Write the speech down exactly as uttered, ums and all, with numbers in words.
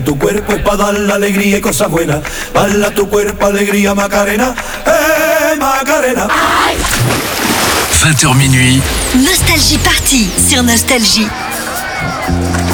Tu cuerpo es para dar la alegría y cosas buenas. Bala tu cuerpo, alegría, Macarena. Eh, Macarena. vingt heures minuit. Nostalgie Party sur Nostalgie.